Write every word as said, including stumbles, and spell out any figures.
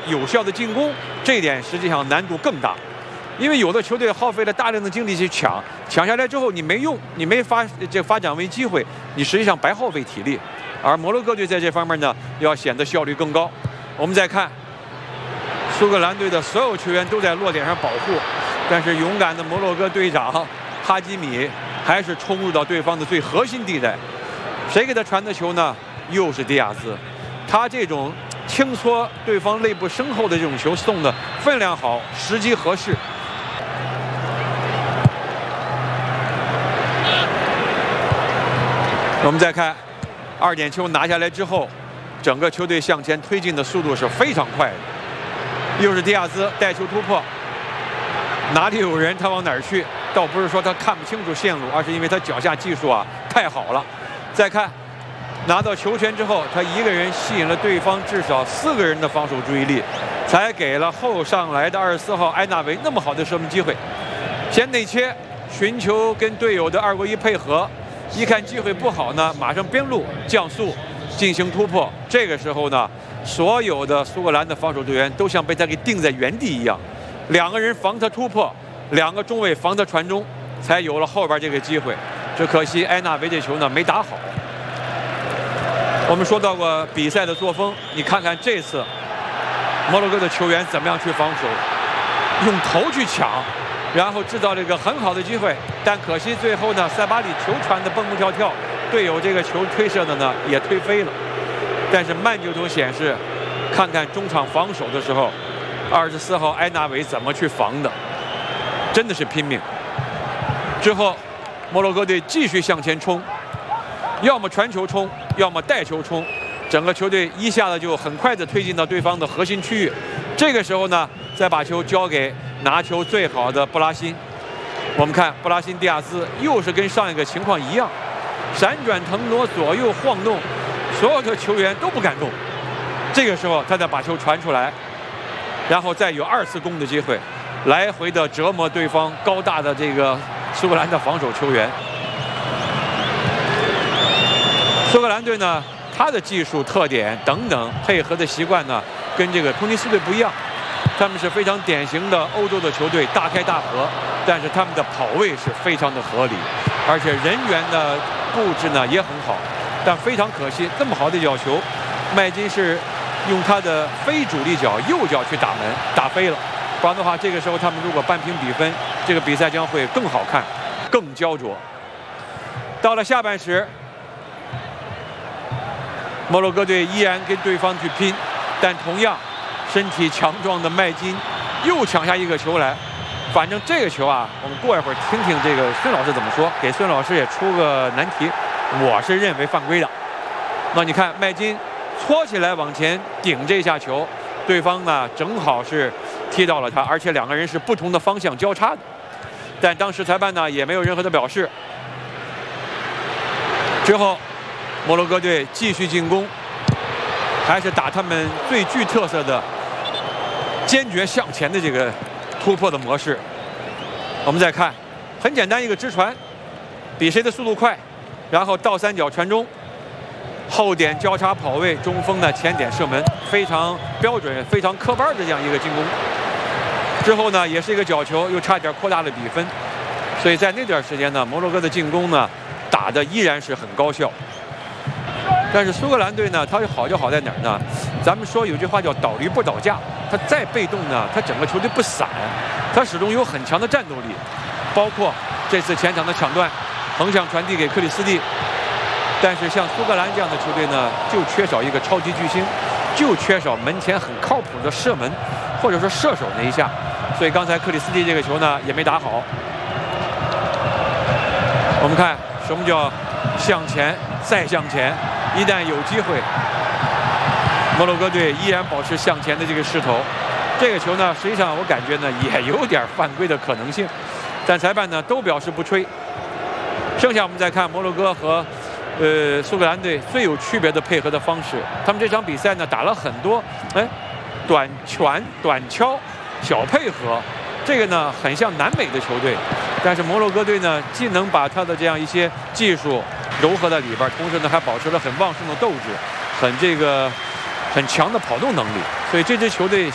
有效的进攻，这一点实际上难度更大。因为有的球队耗费了大量的精力去抢，抢下来之后你没用，你没发这发展为机会，你实际上白耗费体力。而摩洛哥队在这方面呢，要显得效率更高。我们再看，苏格兰队的所有球员都在落点上保护，但是勇敢的摩洛哥队长哈基米还是冲入到对方的最核心地带。谁给他传的球呢？又是迪亚兹。他这种轻搓对方肋部身后的这种球送的分量好，时机合适。我们再看二点球拿下来之后，整个球队向前推进的速度是非常快的。又是迪亚兹带球突破，哪里有人他往哪儿去？倒不是说他看不清楚线路，而是因为他脚下技术啊太好了。再看拿到球权之后，他一个人吸引了对方至少四个人的防守注意力，才给了后上来的二十四号埃纳维那么好的射门机会。先内切，寻求跟队友的二过一配合，一看机会不好呢，马上边路降速进行突破。这个时候呢，所有的苏格兰的防守队员都像被他给定在原地一样，两个人防他突破，两个中卫防他传中，才有了后边这个机会。只可惜埃纳维这球呢没打好。我们说到过比赛的作风，你看看这次摩洛哥的球员怎么样去防守，用头去抢，然后制造了一个很好的机会，但可惜最后呢，塞巴里球传的蹦蹦跳跳，队友这个球推射的呢也推飞了。但是慢镜头显示，看看中场防守的时候，二十四号埃纳维怎么去防的，真的是拼命。之后，摩洛哥队继续向前冲，要么传球冲，要么带球冲，整个球队一下子就很快的推进到对方的核心区域。这个时候呢，再把球交给拿球最好的布拉辛。我们看布拉辛迪亚兹又是跟上一个情况一样，闪转腾挪，左右晃动，所有的球员都不敢动。这个时候他再把球传出来，然后再有二次攻的机会，来回的折磨对方高大的这个苏格兰的防守球员。苏格兰队呢，他的技术特点等等配合的习惯呢，跟这个突尼斯队不一样。他们是非常典型的欧洲的球队，大开大合，但是他们的跑位是非常的合理，而且人员的布置呢也很好。但非常可惜，这么好的角球，麦金是用他的非主力脚右脚去打门，打飞了。不然的话，这个时候他们如果扳平比分，这个比赛将会更好看，更焦灼。到了下半时，摩洛哥队依然跟对方去拼，但同样身体强壮的麦金又抢下一个球来。反正这个球啊，我们过一会儿听听这个孙老师怎么说，给孙老师也出个难题。我是认为犯规的。那你看麦金搓起来往前顶这下球，对方呢正好是踢到了他，而且两个人是不同的方向交叉的。但当时裁判呢也没有任何的表示。之后，摩洛哥队继续进攻，还是打他们最具特色的坚决向前的这个突破的模式。我们再看，很简单一个直传，比谁的速度快，然后倒三角传中，后点交叉跑位，中锋的前点射门，非常标准、非常科班的这样一个进攻。之后呢，也是一个角球，又差点扩大了比分。所以在那段时间呢，摩洛哥的进攻呢打得依然是很高效。但是苏格兰队呢，他好就好在哪儿呢？咱们说有句话叫倒驴不倒架，他再被动呢，他整个球队不散，他始终有很强的战斗力。包括这次前场的抢断，横向传递给克里斯蒂。但是像苏格兰这样的球队呢，就缺少一个超级巨星，就缺少门前很靠谱的射门或者说射手那一下。所以刚才克里斯蒂这个球呢也没打好。我们看什么叫向前再向前，一旦有机会，摩洛哥队依然保持向前的这个势头。这个球呢，实际上我感觉呢也有点犯规的可能性，但裁判呢都表示不吹。剩下我们再看摩洛哥和呃苏格兰队最有区别的配合的方式。他们这场比赛呢打了很多哎短传、短敲、小配合，这个呢很像南美的球队。但是摩洛哥队呢，既能把他的这样一些技术糅合在里边，同时呢还保持了很旺盛的斗志，很这个很强的跑动能力。所以这支球队